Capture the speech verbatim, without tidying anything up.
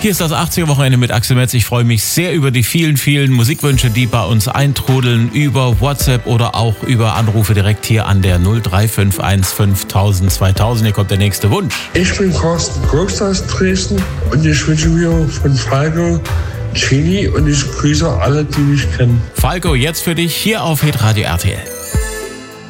Hier ist das achtziger-Wochenende mit Axel Metz. Ich freue mich sehr über die vielen, vielen Musikwünsche, die bei uns eintrudeln über WhatsApp oder auch über Anrufe direkt hier an der null drei fünf eins fünftausend zweitausend. Hier kommt der nächste Wunsch. Ich bin Carsten Gröbst aus Dresden und ich wünsche mir von Falco Chili und ich grüße alle, die mich kennen. Falco, jetzt für dich hier auf Hitradio R T L.